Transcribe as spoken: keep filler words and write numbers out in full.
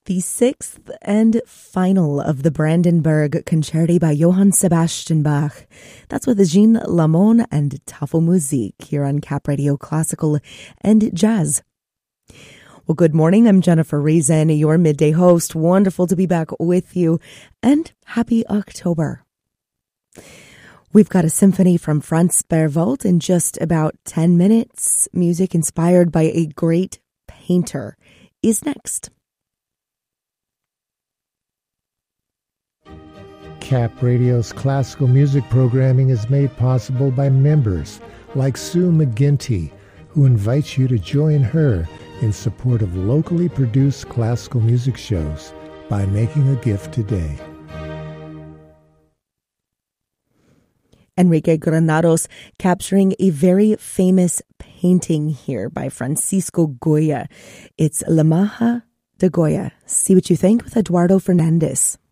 The sixth and final of the Brandenburg Concerti by Johann Sebastian Bach. That's with Jean Lamont and Tafel Musik here on Cap Radio Classical and Jazz. Well, good morning. I'm Jennifer Reason, your midday host. Wonderful to be back with you, and happy October. We've got a symphony from Franz Berwald in just about ten minutes. Music inspired by a great painter is next. Cap Radio's classical music programming is made possible by members like Sue McGinty, who invites you to join her in support of locally produced classical music shows by making a gift today. Enrique Granados capturing a very famous painting here by Francisco Goya. It's La Maja de Goya. See what you think with Eduardo Fernandez.